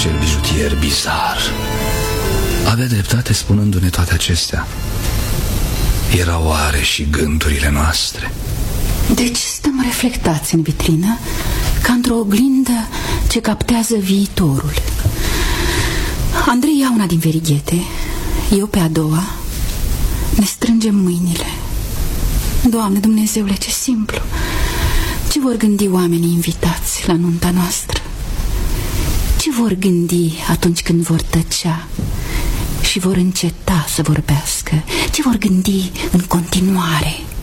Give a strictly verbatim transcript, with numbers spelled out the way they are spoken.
acel bijutier bizar. Avea dreptate spunându-ne toate acestea. Erau oare și gândurile noastre? Deci stăm reflectați în vitrină ca într-o oglindă ce captează viitorul. Andrei ia una din verighete, eu pe a doua. Ne strângem mâinile. Doamne Dumnezeule, ce simplu! Ce vor gândi oamenii invitați la nunta noastră? Ce vor gândi atunci când vor tăcea și vor înceta să vorbească? Ce vor gândi în continuare?